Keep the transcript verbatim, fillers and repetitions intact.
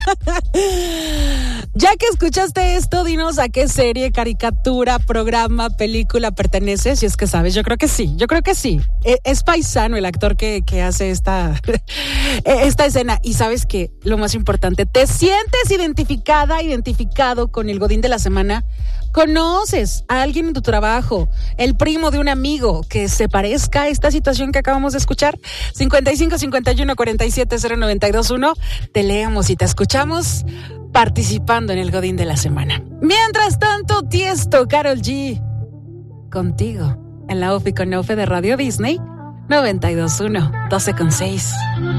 Ya que escuchaste esto, dinos a qué serie, caricatura, programa, película pertenece, si es que sabes. Yo creo que sí, yo creo que sí. Es paisano el actor que, que hace esta, esta escena. Y sabes que lo más importante, ¿te sientes identificada, identificado con el Godín de la semana? ¿Conoces a alguien en tu trabajo, el primo de un amigo que se parezca a esta situación que acabamos de escuchar? cincuenta y cinco, cincuenta y uno, cuarenta y siete, cero noventa y dos uno. Te leemos y te escuchamos participando en el Godín de la semana. Mientras tanto, Tiesto, Karol G, contigo en la Ofi con Ofe de Radio Disney noventa y dos punto uno, doce con seis.